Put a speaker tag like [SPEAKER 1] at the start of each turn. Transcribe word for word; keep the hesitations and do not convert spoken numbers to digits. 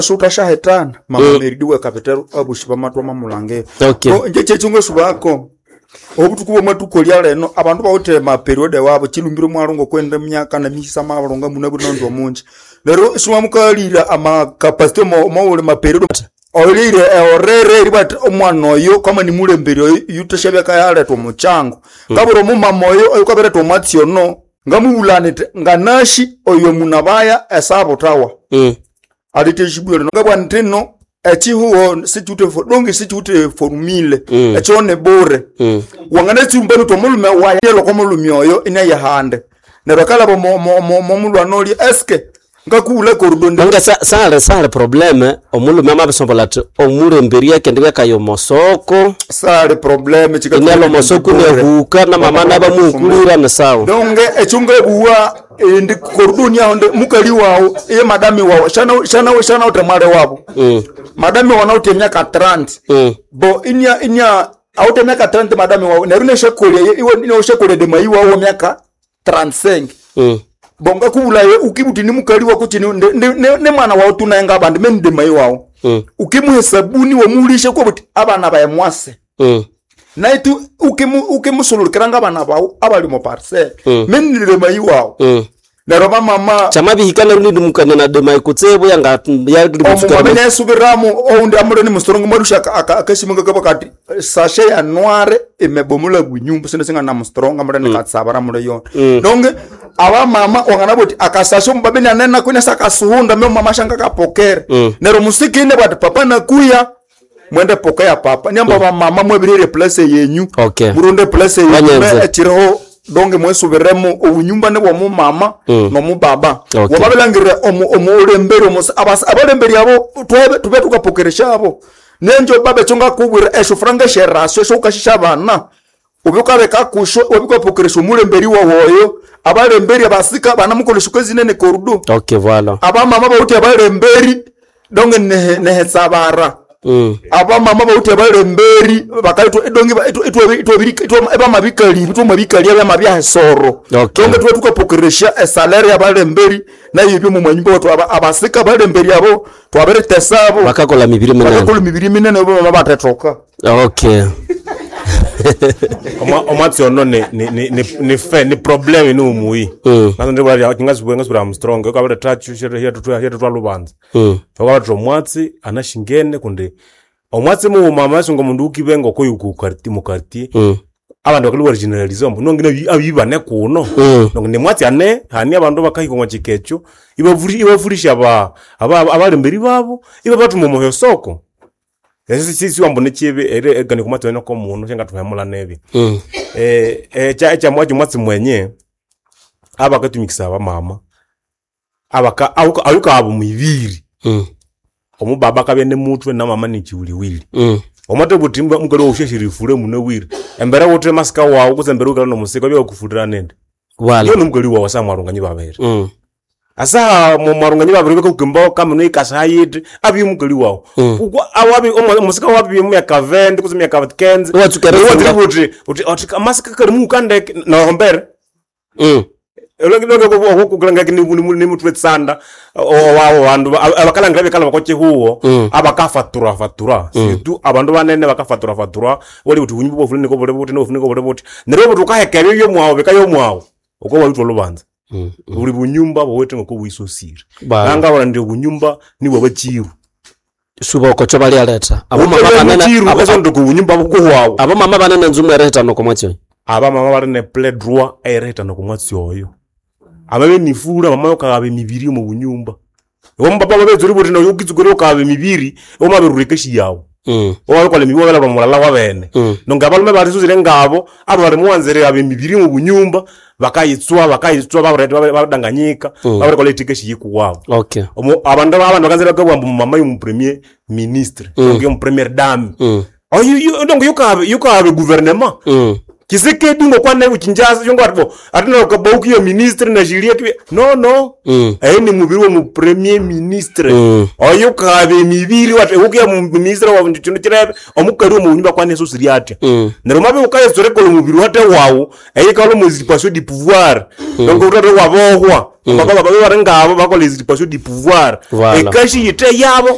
[SPEAKER 1] suta shahetana mama meridiwe kapitero abushiba matwa mamulange
[SPEAKER 2] Okay.
[SPEAKER 1] ko nje chechungwe subako obutukubo matuko lyaleno abantu bawute ma periode wabo chilumbiro mwalongo kwenda myaka na misa mabalonga munabunondo munji lero siwamukalira ama capacity mo mo ma periode olire orere ribat omwana oyo kama ni mulembere yutashabya kayale to muchango kaburo mu mamoyo oyo kabere to matio no ngamubulane nganashi oyo munabaya esabo tawa
[SPEAKER 2] mm
[SPEAKER 1] alite shibwero ngabwa ntino echi huo situte for dongi situte formule
[SPEAKER 2] mm.
[SPEAKER 1] echone bore
[SPEAKER 2] mm.
[SPEAKER 1] wangane chumbano to mulume wa yelo ko mulume oyo ina ya hande ne bakala bo mo mo mo mulwa noli eske ngakule korudonde
[SPEAKER 2] nga sa sale sale probleme omulume amabisombola ati omulemberi yake ndiwe kayo mosoko
[SPEAKER 1] sale probleme chika
[SPEAKER 2] inalo mosoko ne huka na mama na bamukulira na sawa
[SPEAKER 1] donge echunge buwa ndi korudunya onde mukali wao ye madami wao shana shana shana utemale wabo
[SPEAKER 2] mm.
[SPEAKER 1] madami wana utemya ka thirty
[SPEAKER 2] mm.
[SPEAKER 1] bo inya inya autemya ka thirty madami wao na rune shekole iwe ino shekole de mai wao myaka thirty-five
[SPEAKER 2] mm.
[SPEAKER 1] bonga kubula ye ukibuti ni mukali wako chini ne ne mwana wao tunayenga abandi mende mai wao
[SPEAKER 2] mm.
[SPEAKER 1] ukimuhesabuni wo mulishe ko buti abana baye mwase
[SPEAKER 2] mm.
[SPEAKER 1] naitu ukimu ukimusulukiranga abana bawo abali mo parcel
[SPEAKER 2] mm.
[SPEAKER 1] mende mai wao
[SPEAKER 2] mm.
[SPEAKER 1] na roba mama
[SPEAKER 2] chama bihikana rundi mukana na de mai kutsebo yanga ya
[SPEAKER 1] limusukara omu bene subiramu oundi amure ni mustorongo marusha akashimunga kaba kati sashe ya noire imebomula bunyumba sene singa na mustorongo amure ni katsabara mure yon donge aba mama wangana boti akasasho mbabeni anena kwene sakasuhunda me mama shanga kapokere
[SPEAKER 2] mm.
[SPEAKER 1] nero musiki ne bati papa na kuya mwende pokea papa nyamba mm. mama mwebirire place yenyu
[SPEAKER 2] okay.
[SPEAKER 1] burunde place yenyu me echiro donge mwesubiremo ubunyumba ne bwo mu mama
[SPEAKER 2] mm.
[SPEAKER 1] no mu baba
[SPEAKER 2] okay.
[SPEAKER 1] wabalangire omu omulembere omus abalembere abo twabe tube tukapokeresha abo nenjo babe chonga kubwira esho franga sherasyo sho kashisha bana ubyukabe kakusho wabikopokeresha omulemberi wo woyo abalemberi abasika bana mukolesha kwezine ne korudo
[SPEAKER 2] okay voilà
[SPEAKER 1] aba mama bawuti abalemberi donge ne ne hetsabara
[SPEAKER 2] mm.
[SPEAKER 1] aba mama bawuti abalemberi bakalitwa donge itwa itwa itwa eba mabikali itwa mabikali aba mabya soro
[SPEAKER 2] okay.
[SPEAKER 1] donge twa tukapokeresha e salary abalemberi na yibyo mu manyumba watu abasika abalemberi abo twabere tesabo
[SPEAKER 2] bakakola mibiri minene
[SPEAKER 1] bakakola mibiri minene bo mama batatoka
[SPEAKER 2] okay.
[SPEAKER 3] Oma omatsi ono ne ne ne ne fe ne problem ni umui nazo ndi bari akingasibwe ngasibura Armstrong ko abata touch shere here to here to lubanza
[SPEAKER 2] mm
[SPEAKER 3] fakwa omwatsi anashingene kunde omwatsi mu mama songo mundu ukibengo ko yuku karti mu karti
[SPEAKER 2] mm
[SPEAKER 3] abantu bakali generalize ombu nongine abiba ne kuno nongine mwatsi ane hani abantu bakayiko chikecho ibavuri ibavurisha aba abalemberi babo iba batu mu muhesoko ese sisi wambo nechibe ere egani kumatwa no komuntu senga tuhemula nebi
[SPEAKER 2] mm
[SPEAKER 3] eh eh cha cha mwaji mwatsi mwenye aba katumikisa aba mama abaka auka ayuka abo mibiri
[SPEAKER 2] mm
[SPEAKER 3] omu baba kabene mutwe na mama ni chiwiliwili
[SPEAKER 2] mm
[SPEAKER 3] omate butimba mugalo usheshirifure muno wiri embera wote masika wawo kuzembera ukala no musika byo kufudira nende
[SPEAKER 2] wala
[SPEAKER 3] yo numgali wawo samwarunganyi babere
[SPEAKER 2] mm
[SPEAKER 3] asa mu marunganyi babere ko kugimba kama no ikasayid abi mugali wawo awabi umusika wabi mu yakavende kuzimya kavatkenze
[SPEAKER 2] watukere
[SPEAKER 3] wote uti uti masika kari mu kande na hombere
[SPEAKER 2] mm
[SPEAKER 3] elongi longe ko kukulanga kini ni mutwe tsanda wawo bandu abakalanga bekala bakoche huo abakafatura fatura situ abantu banene bakafatura fatura wali uti unyimbo fulani ko bole bote no fulani ko bole bote nero butu ka hekebe yo mwawo bekayo mwawo uko walitwa lubanza uri bunyumba bowete ngoko bwisosira nanga wala ndi bunyumba ni bwo bachiru
[SPEAKER 2] suba ko chobali aleta abo mama banana
[SPEAKER 3] abo ndo bunyumba bwo wawo
[SPEAKER 2] abo mama banana nzumwe reta no komwatyo
[SPEAKER 3] aba mama bari ne play droit ereta no komwatyo yo ababe nifura mama yokabe mibiri mu bunyumba wo mbaba babezuri boti no yukizugoro kabe mibiri o maberurekeshi yawo
[SPEAKER 2] mm
[SPEAKER 3] o bakole mibo bela bamulala wabene
[SPEAKER 2] mm.
[SPEAKER 3] no ngabalume bari suzire ngabo abo bari muwanzere abe mibiri mu bunyumba bakayitswa bakayitswa baburete babadanganyika
[SPEAKER 2] mm.
[SPEAKER 3] babakole tikeshi yiku wawo
[SPEAKER 2] okay
[SPEAKER 3] omo abantu abantu bakanzera ko bambu mama yu premier ministre
[SPEAKER 2] mm.
[SPEAKER 3] ngiyo premier dame
[SPEAKER 2] mm.
[SPEAKER 3] oh yu ndongo yukabe yukabe gouvernement
[SPEAKER 2] mm
[SPEAKER 3] kiseke dingo kwane uchinjaza yongo atbo atina kabauki yo ministre na jilia kibe no no
[SPEAKER 2] mm.
[SPEAKER 3] eh ni mubiri mu premier ministre
[SPEAKER 2] mm.
[SPEAKER 3] oyo kabe mibiri wate ukiya mu ministre wa nchuno kirebe omukari mu nyumba kwane so siriate
[SPEAKER 2] mm.
[SPEAKER 3] nero mabe ukaye sore ko mubiri wate wawo eh kalo mu usurpation du pouvoir mm. donc urare wabohwa mm. baba baba barangabo bakole usurpation du pouvoir
[SPEAKER 2] voilà.
[SPEAKER 3] e kashi yite yabo